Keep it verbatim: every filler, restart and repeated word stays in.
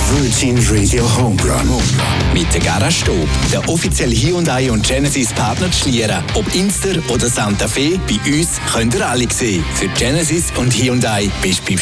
Virgin Radio Homerun. Mit der Garage Stob, der offizielle Hyundai und Genesis Partner zu Schlieren. Ob Inster oder Santa Fe, bei uns könnt ihr alle sehen. Für Genesis und Hyundai bist du beim